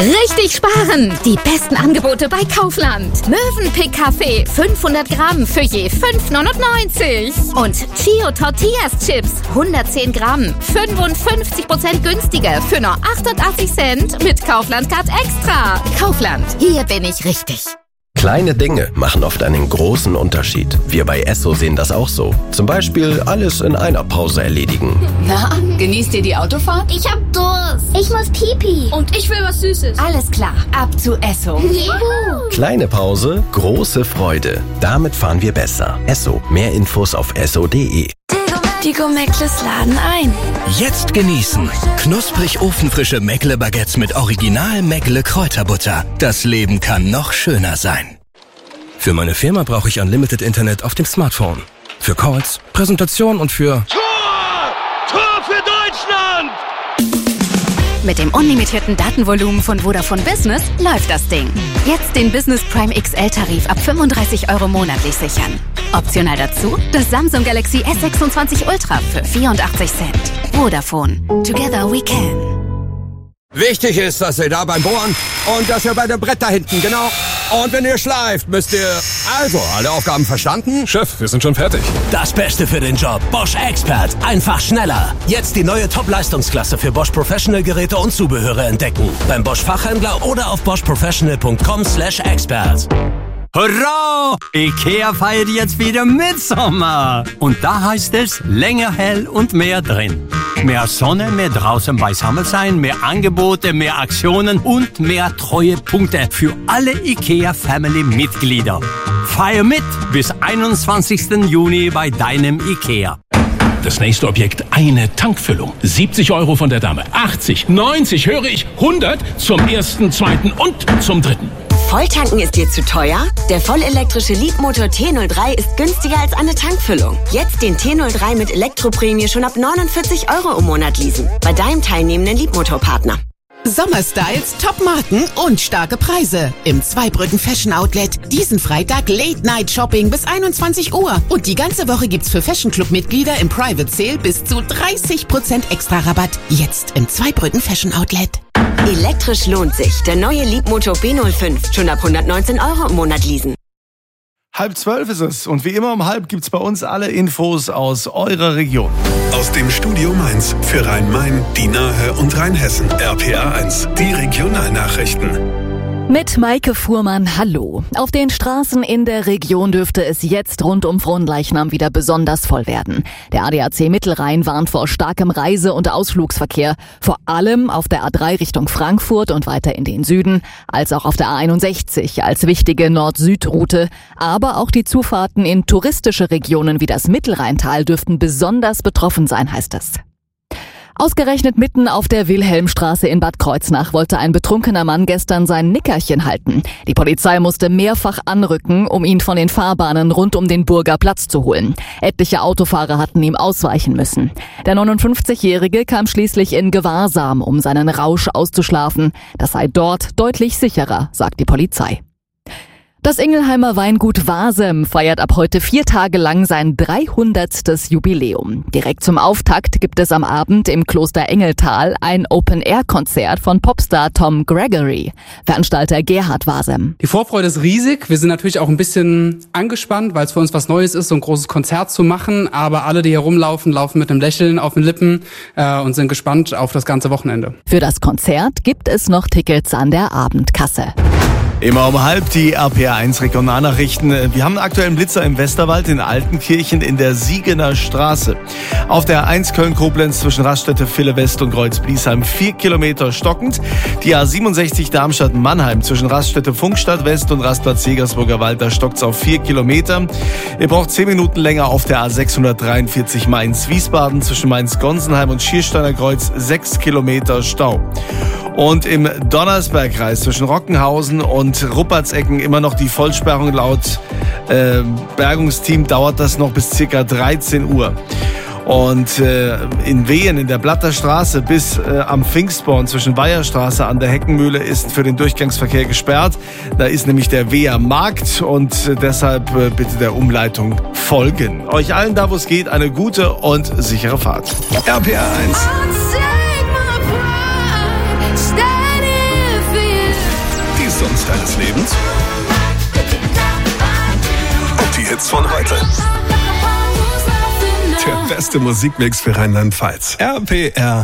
Richtig sparen! Die besten Angebote bei Kaufland. Mövenpick Kaffee 500 Gramm für je 5,99. Und Chio Tortillas Chips 110 Gramm 55% günstiger für nur 88 Cent mit Kaufland Card Extra. Kaufland, hier bin ich richtig. Kleine Dinge machen oft einen großen Unterschied. Wir bei Esso sehen das auch so. Zum Beispiel alles in einer Pause erledigen. Na, genießt ihr die Autofahrt? Ich hab Durst. Ich muss Pipi. Und ich will was Süßes. Alles klar, ab zu Esso. Juhu. Kleine Pause, große Freude. Damit fahren wir besser. Esso. Mehr Infos auf esso.de. Die Go-Meckles laden ein. Jetzt genießen. Knusprig ofenfrische Meckle-Baguettes mit original Meckle-Kräuterbutter. Das Leben kann noch schöner sein. Für meine Firma brauche ich Unlimited Internet auf dem Smartphone. Für Calls, Präsentation und für... Tor für Deutschland! Mit dem unlimitierten Datenvolumen von Vodafone Business läuft das Ding. Jetzt den Business Prime XL-Tarif ab 35 € monatlich sichern. Optional dazu das Samsung Galaxy S26 Ultra für 84 Cent. Vodafone. Together we can. Wichtig ist, dass ihr da beim Bohren und dass ihr bei dem Brett da hinten, genau. Und wenn ihr schleift, müsst ihr... Also, alle Aufgaben verstanden? Chef, wir sind schon fertig. Das Beste für den Job. Bosch Expert. Einfach schneller. Jetzt die neue Top-Leistungsklasse für Bosch Professional Geräte und Zubehöre entdecken. Beim Bosch Fachhändler oder auf boschprofessional.com/expert. Hurra! IKEA feiert jetzt wieder Mitsommer. Und da heißt es, länger hell und mehr drin. Mehr Sonne, mehr draußen beisammen sein, mehr Angebote, mehr Aktionen und mehr Treuepunkte für alle IKEA-Family-Mitglieder. Feier mit bis 21. Juni bei deinem IKEA. Das nächste Objekt, eine Tankfüllung. 70 € von der Dame. 80, 90, höre ich, 100 zum ersten, zweiten und zum dritten. Volltanken ist dir zu teuer? Der vollelektrische Leapmotor T03 ist günstiger als eine Tankfüllung. Jetzt den T03 mit Elektroprämie schon ab 49 € im Monat leasen. Bei deinem teilnehmenden Leapmotor-Partner. Sommerstyles, Top-Marken und starke Preise. Im Zweibrücken Fashion Outlet. Diesen Freitag Late-Night-Shopping bis 21 Uhr. Und die ganze Woche gibt's für Fashion Club-Mitglieder im Private Sale bis zu 30% extra Rabatt. Jetzt im Zweibrücken Fashion Outlet. Elektrisch lohnt sich. Der neue Leapmotor B05. Schon ab 119 € im Monat leasen. 11:30 ist es. Und wie immer um 11 gibt's bei uns alle Infos aus eurer Region. Aus dem Studio Mainz für Rhein-Main, die Nahe und Rheinhessen. RPA 1, die Regionalnachrichten. Mit Maike Fuhrmann, hallo. Auf den Straßen in der Region dürfte es jetzt rund um Fronleichnam wieder besonders voll werden. Der ADAC Mittelrhein warnt vor starkem Reise- und Ausflugsverkehr, vor allem auf der A3 Richtung Frankfurt und weiter in den Süden, als auch auf der A61 als wichtige Nord-Süd-Route. Aber auch die Zufahrten in touristische Regionen wie das Mittelrheintal dürften besonders betroffen sein, heißt es. Ausgerechnet mitten auf der Wilhelmstraße in Bad Kreuznach wollte ein betrunkener Mann gestern sein Nickerchen halten. Die Polizei musste mehrfach anrücken, um ihn von den Fahrbahnen rund um den Burger Platz zu holen. Etliche Autofahrer hatten ihm ausweichen müssen. Der 59-Jährige kam schließlich in Gewahrsam, um seinen Rausch auszuschlafen. Das sei dort deutlich sicherer, sagt die Polizei. Das Ingelheimer Weingut Wasem feiert ab heute 4 Tage lang sein 300. Jubiläum. Direkt zum Auftakt gibt es am Abend im Kloster Engeltal ein Open-Air-Konzert von Popstar Tom Gregory. Veranstalter Gerhard Wasem. Die Vorfreude ist riesig. Wir sind natürlich auch ein bisschen angespannt, weil es für uns was Neues ist, so ein großes Konzert zu machen. Aber alle, die hier rumlaufen, laufen mit einem Lächeln auf den Lippen und sind gespannt auf das ganze Wochenende. Für das Konzert gibt es noch Tickets an der Abendkasse. Immer um 11 die RPA1 Regionalnachrichten. Wir haben einen aktuellen Blitzer im Westerwald in Altenkirchen in der Siegener Straße. Auf der 1 Köln-Koblenz zwischen Raststätte Ville West und Kreuz-Bliesheim 4 Kilometer stockend. Die A67 Darmstadt-Mannheim zwischen Raststätte Funkstadt West und Rastplatz Jägersburger Wald, da stockt's auf 4 Kilometer. Ihr braucht 10 Minuten länger auf der A643 Mainz-Wiesbaden zwischen Mainz-Gonsenheim und Schiersteiner Kreuz 6 Kilometer Stau. Und im Donnersbergkreis zwischen Rockenhausen und Ruppertsecken immer noch die Vollsperrung. Laut Bergungsteam dauert das noch bis ca. 13 Uhr. Und in Wehen in der Blatter Straße bis am Pfingstborn zwischen Weiherstraße an der Heckenmühle ist für den Durchgangsverkehr gesperrt. Da ist nämlich der Weher Markt und deshalb bitte der Umleitung folgen. Euch allen da, wo es geht, eine gute und sichere Fahrt. RPA 1. sonst deines Lebens und die Hits von heute. Der beste Musikmix für Rheinland-Pfalz. RPR